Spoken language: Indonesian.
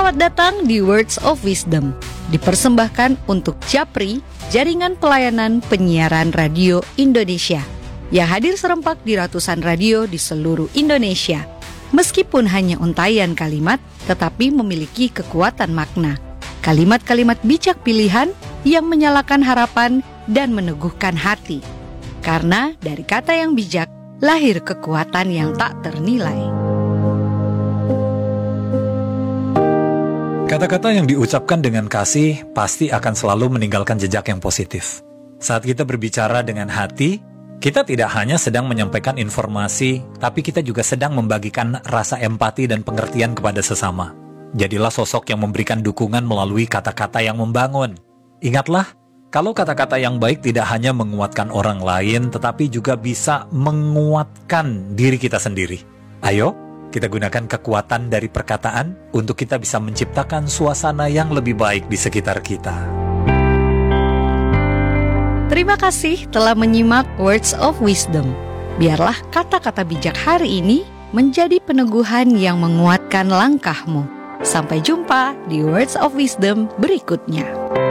Selamat datang di Words of Wisdom, dipersembahkan untuk Japri, Jaringan Pelayanan Penyiaran Radio Indonesia, yang hadir serempak di ratusan radio di seluruh Indonesia. Meskipun hanya untayan kalimat, tetapi memiliki kekuatan makna. Kalimat-kalimat bijak pilihan yang menyalakan harapan dan meneguhkan hati. Karena dari kata yang bijak, lahir kekuatan yang tak ternilai. Kata-kata yang diucapkan dengan kasih pasti akan selalu meninggalkan jejak yang positif. Saat kita berbicara dengan hati, kita tidak hanya sedang menyampaikan informasi, tapi kita juga sedang membagikan rasa empati dan pengertian kepada sesama. Jadilah sosok yang memberikan dukungan melalui kata-kata yang membangun. Ingatlah, kalau kata-kata yang baik tidak hanya menguatkan orang lain, tetapi juga bisa menguatkan diri kita sendiri. Ayo, kita gunakan kekuatan dari perkataan untuk kita bisa menciptakan suasana yang lebih baik di sekitar kita. Terima kasih telah menyimak Words of Wisdom. Biarlah kata-kata bijak hari ini menjadi peneguhan yang menguatkan langkahmu. Sampai jumpa di Words of Wisdom berikutnya.